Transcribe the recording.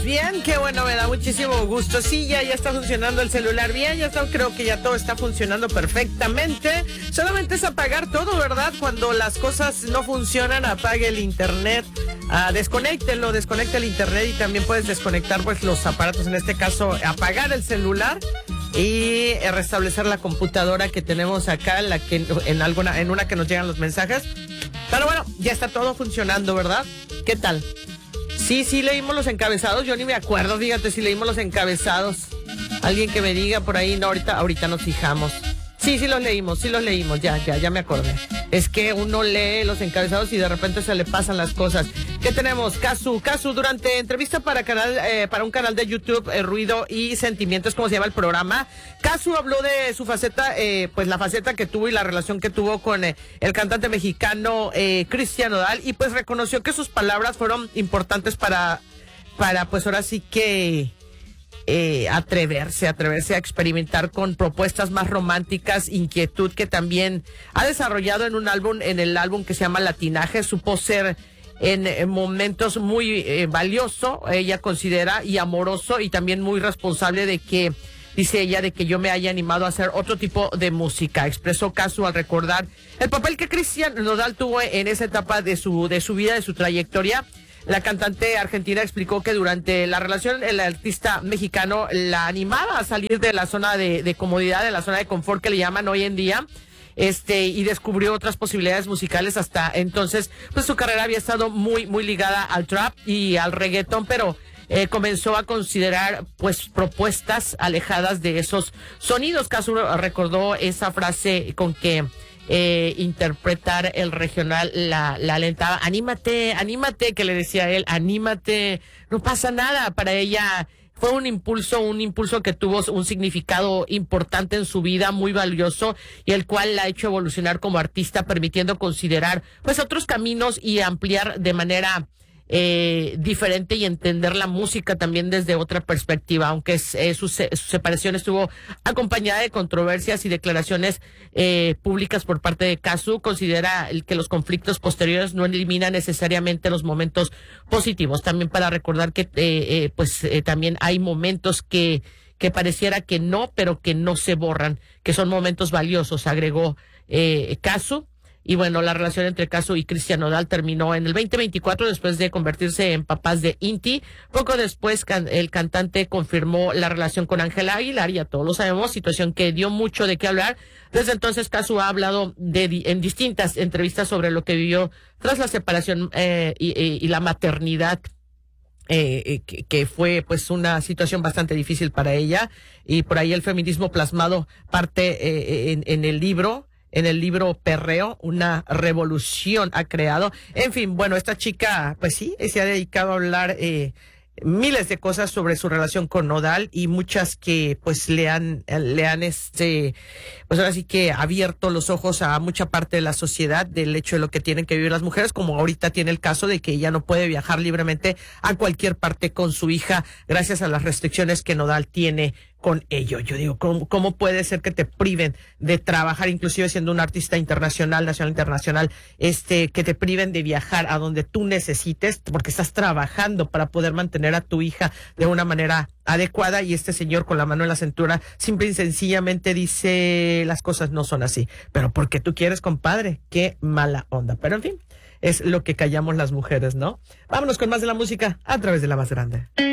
bien, qué bueno, me da muchísimo gusto. Sí, ya está funcionando el celular bien, creo que ya todo está funcionando perfectamente. Solamente es apagar todo, ¿verdad? Cuando las cosas no funcionan, apague el internet, desconecte el internet y también puedes desconectar pues los aparatos, en este caso apagar el celular y restablecer la computadora que tenemos acá, en una que nos llegan los mensajes. Pero bueno, ya está todo funcionando, ¿verdad? ¿Qué tal? Sí, leímos los encabezados. Yo ni me acuerdo, fíjate, si leímos los encabezados. Alguien que me diga por ahí. No, ahorita nos fijamos. Sí, los leímos, ya me acordé. Es que uno lee los encabezados y de repente se le pasan las cosas. ¿Qué tenemos? Casu, durante entrevista para un canal de YouTube, Ruido y Sentimientos, como se llama el programa, Casu habló de su faceta, pues la faceta que tuvo y la relación que tuvo con el cantante mexicano Cristian Nodal, y pues reconoció que sus palabras fueron importantes para pues ahora sí que atreverse a experimentar con propuestas más románticas, inquietud que también ha desarrollado en el álbum que se llama Latinaje. Supo ser en momentos muy valioso, ella considera, y amoroso, y también muy responsable dice ella, de que yo me haya animado a hacer otro tipo de música. Expresó Casu al recordar el papel que Cristian Nodal tuvo en esa etapa de su vida, de su trayectoria. La cantante argentina explicó que durante la relación el artista mexicano la animaba a salir de la zona de comodidad, de la zona de confort que le llaman hoy en día, y descubrió otras posibilidades musicales. Hasta entonces, pues su carrera había estado muy, muy ligada al trap y al reggaetón, pero comenzó a considerar pues propuestas alejadas de esos sonidos. Casu recordó esa frase con que interpretar el regional la alentaba. Anímate, que le decía él, anímate, no pasa nada. Para ella fue un impulso que tuvo un significado importante en su vida, muy valioso, y el cual la ha hecho evolucionar como artista, permitiendo considerar pues otros caminos y ampliar de manera diferente, y entender la música también desde otra perspectiva. Aunque su separación estuvo acompañada de controversias y declaraciones públicas por parte de Casu, considera que los conflictos posteriores no eliminan necesariamente los momentos positivos. También para recordar que también hay momentos que pareciera que no, pero que no se borran, que son momentos valiosos, agregó Casu. Y bueno, la relación entre Casu y Cristian Nodal terminó en el 2024 después de convertirse en papás de Inti. Poco después, el cantante confirmó la relación con Ángela Aguilar, ya todos lo sabemos, situación que dio mucho de qué hablar. Desde entonces, Casu ha hablado en distintas entrevistas sobre lo que vivió tras la separación y la maternidad, que fue pues una situación bastante difícil para ella, y por ahí el feminismo plasmado parte en el libro. En el libro Perreo, una revolución ha creado. En fin, bueno, esta chica, pues sí, se ha dedicado a hablar miles de cosas sobre su relación con Nodal, y muchas que pues le han pues ahora sí que abierto los ojos a mucha parte de la sociedad del hecho de lo que tienen que vivir las mujeres, como ahorita tiene el caso de que ella no puede viajar libremente a cualquier parte con su hija gracias a las restricciones que Nodal tiene con ello. Yo digo, ¿cómo puede ser que te priven de trabajar, inclusive siendo un artista internacional, nacional, internacional, que te priven de viajar a donde tú necesites, porque estás trabajando para poder mantener a tu hija de una manera adecuada? Y este señor, con la mano en la cintura, simple y sencillamente dice, las cosas no son así. Pero porque tú quieres, compadre, qué mala onda. Pero en fin, es lo que callamos las mujeres, ¿no? Vámonos con más de la música a través de La Más Grande.